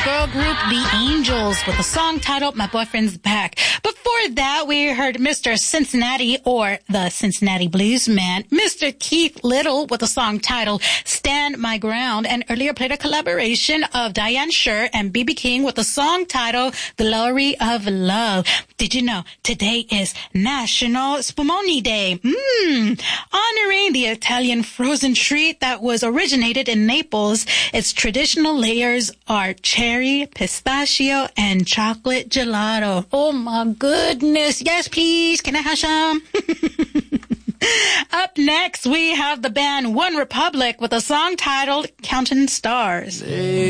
girl group The Angels with a song titled My Boyfriend's Back. Before that, we heard Mr. Cincinnati, or the Cincinnati Blues Man, Mr. Keith Little with a song titled Stand My Ground, and earlier played a collaboration of Diane Sher and B.B. King with a song titled Glory of Love. Did you know today is National Spumoni Day? Honoring the Italian frozen treat that was originated in Naples. Its traditional layers are cherry, pistachio, and chocolate gelato. Oh my goodness. Yes, please. Can I have some? Up next, we have the band One Republic with a song titled Counting Stars.